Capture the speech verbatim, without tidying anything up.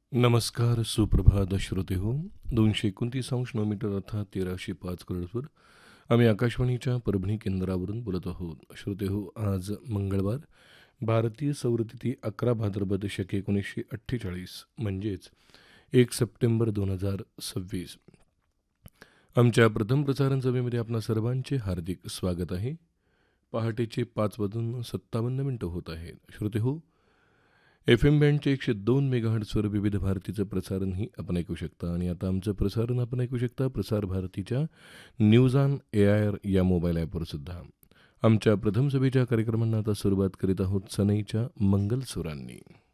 नमस्कार, सुप्रभात श्रोते हो. दोनशे एकोणतीस अंश नऊ मीटर अर्थात तेराशे पाच करोडवर आम्ही आकाशवाणीच्या परभणी केंद्रावरून बोलत आहोत. श्रोते हो, आज मंगळवार, भारतीय सौरतिथी अकरा भाद्रपद शके एकोणीसशे अठ्ठेचाळीस म्हणजेच एक सप्टेंबर दोन हजार सव्वीस. आमच्या प्रथम प्रसारण सभेमध्ये आपणा सर्वांचे हार्दिक स्वागत आहे. पहाटेचे पाच वाजून सत्तावन्न मिनटं होत आहेत. श्रोते हो, एफ एम बँडचे एकशे दोन मेगाहर्ट्सवर विविध भारतीचं प्रसारणही आपण ऐकू शकता. आणि आता आमचं प्रसारण आपण ऐकू शकता प्रसार भारतीच्या news on A I R या मोबाईल ॲपवर सुद्धा. आमच्या प्रथम सभेच्या कार्यक्रमांना आता सुरुवात करीत आहोत सनईच्या मंगलसुरांनी.